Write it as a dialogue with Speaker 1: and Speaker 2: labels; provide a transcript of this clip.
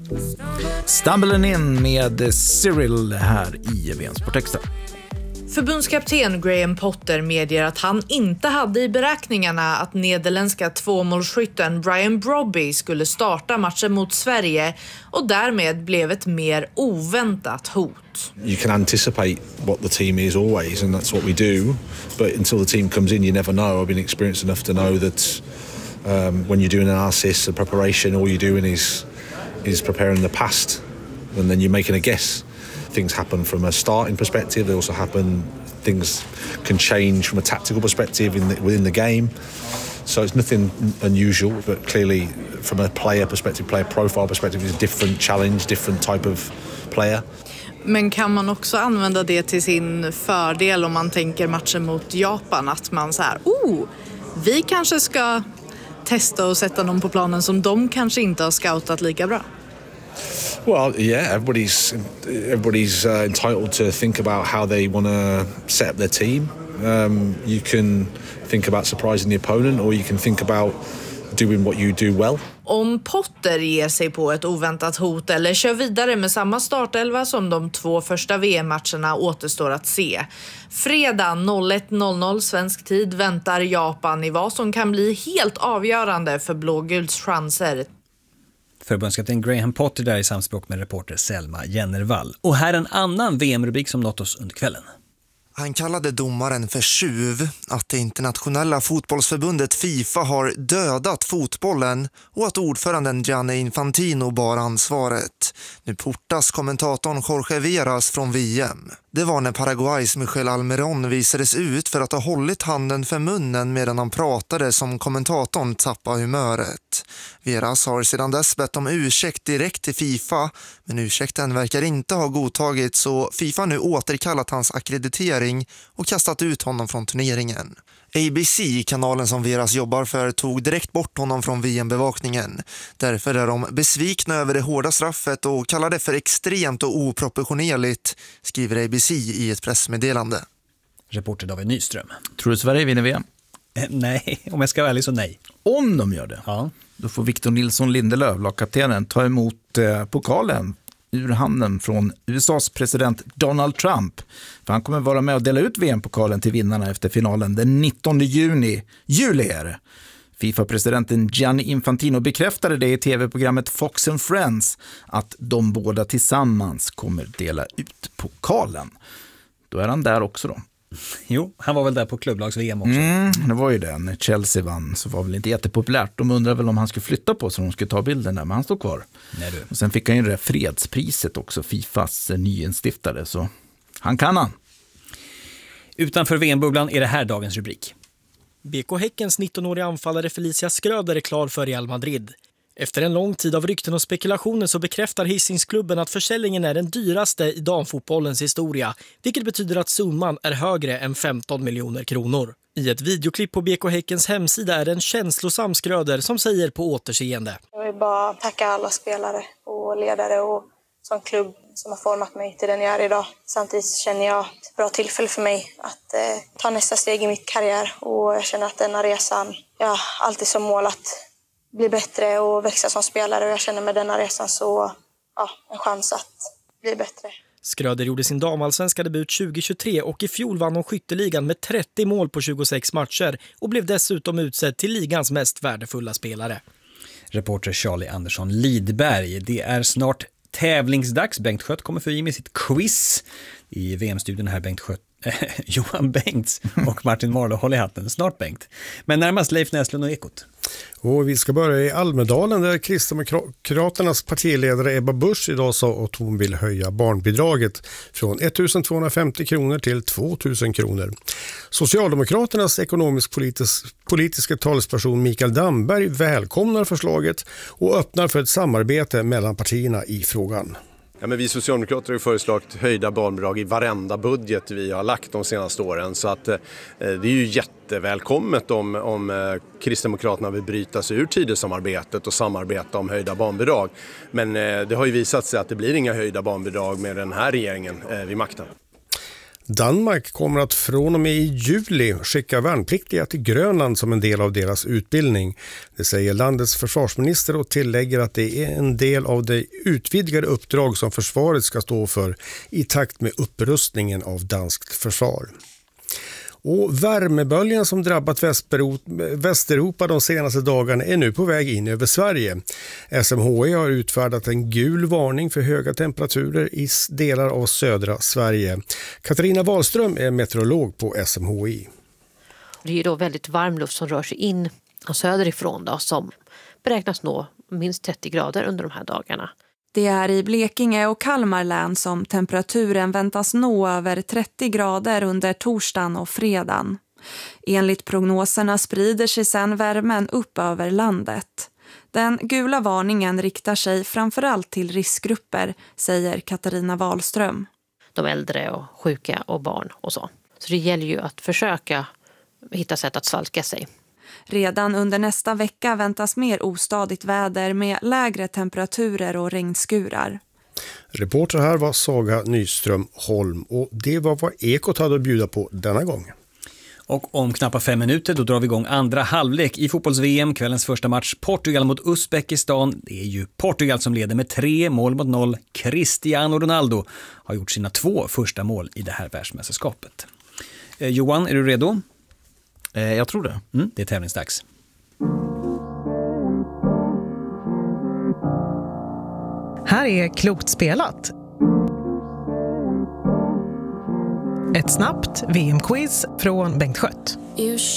Speaker 1: Stumbling In med Cyril här i VMs på texten.
Speaker 2: Förbundskapten Graham Potter medger att han inte hade i beräkningarna att nederländska tvåmålsskytten Brian Brobby skulle starta matchen mot Sverige och därmed blev ett mer oväntat hot.
Speaker 3: You can anticipate what the team is always, and that's what we do, but until the team comes in you never know. I've been experienced enough to know that when you're doing analysis and preparation, all you're doing is preparing the past, and then you're making a guess. Things happen from a starting perspective. They also happen. Things can change from a tactical perspective within the game. So it's nothing unusual, but clearly from a player perspective, player profile perspective, it's a different challenge, different type of player.
Speaker 2: Men kan man också använda det till sin fördel om man tänker matchen mot Japan? Att man så här, vi kanske ska testa och sätta någon på planen som de kanske inte har scoutat lika bra.
Speaker 3: Well, yeah, everybody's entitled to think about how they want to set up their team. You can think about surprising the opponent, or you can think about doing what you do well.
Speaker 2: Om Potter ger sig på ett oväntat hot eller kör vidare med samma startelva som de 2 första VM-matcherna återstår att se. Fredag 01.00 svensk tid väntar Japan i vad som kan bli helt avgörande för blåguls chanser.
Speaker 4: Förbundskapten Graham Potter där i samspråk med reporter Selma Jennervall. Och här en annan VM-rubrik som nått oss under kvällen.
Speaker 5: Han kallade domaren för tjuv, att det internationella fotbollsförbundet FIFA har dödat fotbollen och att ordföranden Gianni Infantino bar ansvaret. Nu portas kommentatorn Jorge Veras från VM. Det var när Paraguays Michel Almiron visades ut för att ha hållit handen för munnen medan han pratade som kommentatorn tappade humöret. Veras har sedan dess bett om ursäkt direkt till FIFA, men ursäkten verkar inte ha godtagits så FIFA nu återkallat hans akkreditering och kastat ut honom från turneringen. ABC, kanalen som Veras jobbar för, tog direkt bort honom från VM-bevakningen. Därför är de besvikna över det hårda straffet och kallar det för extremt och oproportionerligt, skriver ABC i ett pressmeddelande.
Speaker 4: Reporter David Nyström.
Speaker 1: Tror du Sverige vinner VM?
Speaker 4: Nej, om jag ska vara ärlig så nej.
Speaker 1: Om de gör det, då får Victor Nilsson Lindelöf, lagkaptenen, ta emot pokalen ur handen från USAs president Donald Trump. För han kommer vara med och dela ut VM-pokalen till vinnarna efter finalen den 19 juli är det. FIFA-presidenten Gianni Infantino bekräftade det i tv-programmet Fox and Friends att de båda tillsammans kommer dela ut pokalen. Då är han där också då.
Speaker 4: Jo, han var väl där på klubblags-VM också.
Speaker 1: Det var ju det. När Chelsea vann så var väl inte jättepopulärt. De undrar väl om han skulle flytta på så de skulle ta bilden där, men han står kvar.
Speaker 4: Nej, du.
Speaker 1: Och sen fick han ju det där fredspriset också, FIFAs nyinstiftade, så han kan han.
Speaker 4: Utanför VM-bubblan är det här dagens rubrik.
Speaker 6: BK Häckens 19-åriga anfallare Felicia Schröder är klar för Real Madrid. Efter en lång tid av rykten och spekulationer så bekräftar Hisingsklubben att försäljningen är den dyraste i damfotbollens historia, vilket betyder att summan är högre än 15 miljoner kronor. I ett videoklipp på BK Häckens hemsida är det en känslosam Schröder som säger på återseende.
Speaker 7: Jag vill bara tacka alla spelare och ledare och som klubb som har format mig till den jag är idag. Samtidigt känner jag ett bra tillfälle för mig att ta nästa steg i mitt karriär och jag känner att denna resan, jag har alltid som mål att bli bättre och växa som spelare och jag känner med denna resan så en chans att bli bättre.
Speaker 6: Schröder gjorde sin damallsvenska debut 2023 och i fjol vann hon skytteligan med 30 mål på 26 matcher och blev dessutom utsedd till ligans mest värdefulla spelare.
Speaker 4: Reporter Charlie Andersson Lidberg. Det är snart tävlingsdags. Bengt Schött kommer för med sitt quiz i VM-studion här. Bengt Schött, Johan Bengts och Martin Marlow håller i hatten. Snart Bengt. Men närmast Leif Näslund och Ekot.
Speaker 8: Och vi ska börja i Almedalen där Kristdemokraternas partiledare Ebba Busch idag sa att hon vill höja barnbidraget från 1 250 kronor till 2 000 kronor. Socialdemokraternas ekonomisk-politiska talesperson Mikael Damberg välkomnar förslaget och öppnar för ett samarbete mellan partierna i frågan.
Speaker 9: Ja, men vi socialdemokrater har ju föreslagit höjda barnbidrag i varenda budget vi har lagt de senaste åren. Så att, det är ju jättevälkommet om Kristdemokraterna vill bryta sig ur Tidösamarbetet och samarbeta om höjda barnbidrag. Men det har ju visat sig att det blir inga höjda barnbidrag med den här regeringen vid makten.
Speaker 8: Danmark kommer att från och med i juli skicka värnpliktiga till Grönland som en del av deras utbildning. Det säger landets försvarsminister och tillägger att det är en del av det utvidgade uppdrag som försvaret ska stå för i takt med upprustningen av danskt försvar. Och värmeböljan som drabbat Västeuropa de senaste dagarna är nu på väg in över Sverige. SMHI har utfärdat en gul varning för höga temperaturer i delar av södra Sverige. Katarina Wahlström är meteorolog på SMHI.
Speaker 10: Det är ju då väldigt varm luft som rör sig in söderifrån då, som beräknas nå minst 30 grader under de här dagarna.
Speaker 11: Det är i Blekinge och Kalmar län som temperaturen väntas nå över 30 grader under torsdagen och fredagen. Enligt prognoserna sprider sig sedan värmen upp över landet. Den gula varningen riktar sig framförallt till riskgrupper, säger Katarina Wahlström.
Speaker 10: De äldre och sjuka och barn och så. Så det gäller ju att försöka hitta sätt att svalka sig.
Speaker 11: Redan under nästa vecka väntas mer ostadigt väder med lägre temperaturer och regnskurar.
Speaker 8: Reporter här var Saga Nyström Holm och det var vad Ekot hade att bjuda på denna gång.
Speaker 4: Och om knappt 5 minuter då drar vi igång andra halvlek i fotbolls-VM. Kvällens första match Portugal mot Uzbekistan. Det är ju Portugal som leder med 3-0. Cristiano Ronaldo har gjort sina 2 första mål i det här världsmästerskapet. Johan, är du redo?
Speaker 1: Jag tror det.
Speaker 4: Det är tävlingsdags.
Speaker 12: Här är Klokt spelat. Ett snabbt VM-quiz från Bengt Skött.